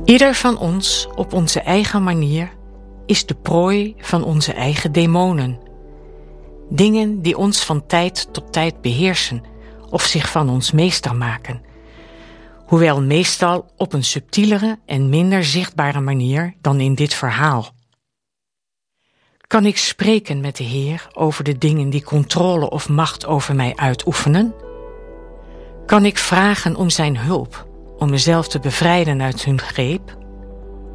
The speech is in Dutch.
Ieder van ons op onze eigen manier is de prooi van onze eigen demonen. Dingen die ons van tijd tot tijd beheersen of zich van ons meester maken. Hoewel meestal op een subtielere en minder zichtbare manier dan in dit verhaal. Kan ik spreken met de Heer over de dingen die controle of macht over mij uitoefenen? Kan ik vragen om zijn hulp om mezelf te bevrijden uit hun greep?